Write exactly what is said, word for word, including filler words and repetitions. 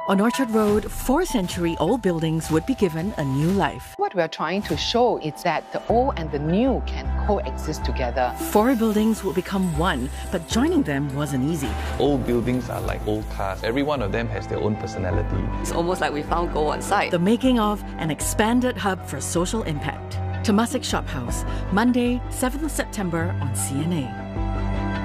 On Orchard Road, four century-old buildings would be given a new life. What we're trying to show is that the old and the new can coexist together. Four buildings would become one, but joining them wasn't easy. Old buildings are like old cars. Every one of them has their own personality. It's almost like we found gold on site. The making of an expanded hub for social impact. Temasek Shophouse, Monday, seventh of September on C N A.